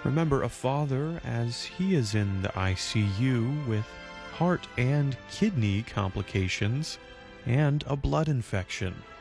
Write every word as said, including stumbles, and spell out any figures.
Remember a father as he is in the I C U with heart and kidney complications and a blood infection.